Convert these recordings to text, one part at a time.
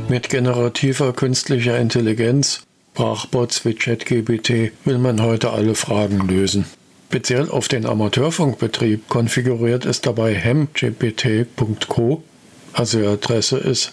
Mit generativer künstlicher Intelligenz, Sprachbots wie ChatGPT, will man heute alle Fragen lösen. Speziell auf den Amateurfunkbetrieb konfiguriert ist dabei hamgpt.co, also die Adresse ist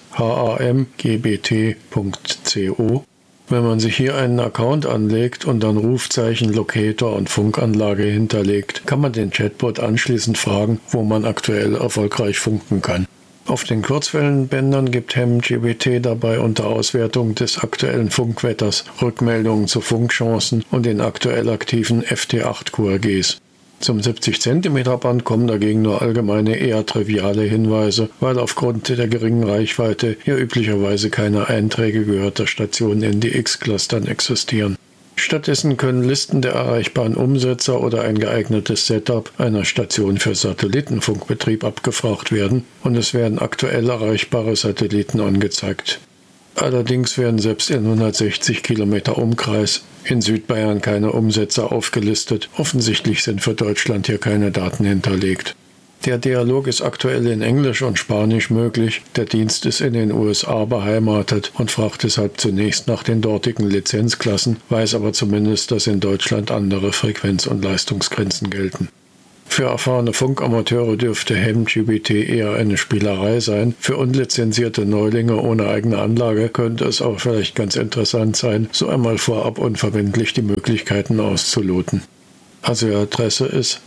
hamgbt.co. Wenn man sich hier einen Account anlegt und dann Rufzeichen, Locator und Funkanlage hinterlegt, kann man den Chatbot anschließend fragen, wo man aktuell erfolgreich funken kann. Auf den Kurzwellenbändern gibt hamgpt dabei unter Auswertung des aktuellen Funkwetters Rückmeldungen zu Funkchancen und den aktuell aktiven FT8-QRGs. Zum 70 cm Band kommen dagegen nur allgemeine, eher triviale Hinweise, weil aufgrund der geringen Reichweite hier üblicherweise keine Einträge gehörter Stationen in DX-Clustern existieren. Stattdessen können Listen der erreichbaren Umsetzer oder ein geeignetes Setup einer Station für Satellitenfunkbetrieb abgefragt werden und es werden aktuell erreichbare Satelliten angezeigt. Allerdings werden selbst in 160 Kilometer Umkreis in Südbayern keine Umsetzer aufgelistet. Offensichtlich sind für Deutschland hier keine Daten hinterlegt. Der Dialog ist aktuell in Englisch und Spanisch möglich. Der Dienst ist in den USA beheimatet und fragt deshalb zunächst nach den dortigen Lizenzklassen, weiß aber zumindest, dass in Deutschland andere Frequenz- und Leistungsgrenzen gelten. Für erfahrene Funkamateure dürfte hamgpt eher eine Spielerei sein. Für unlizenzierte Neulinge ohne eigene Anlage könnte es auch vielleicht ganz interessant sein, so einmal vorab unverbindlich die Möglichkeiten auszuloten. Also die Adresse ist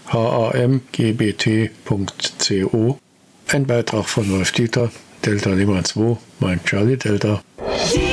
hamgbt.co. Ein Beitrag von Wolf Dieter, Delta Lima 2, Mike Charlie Delta.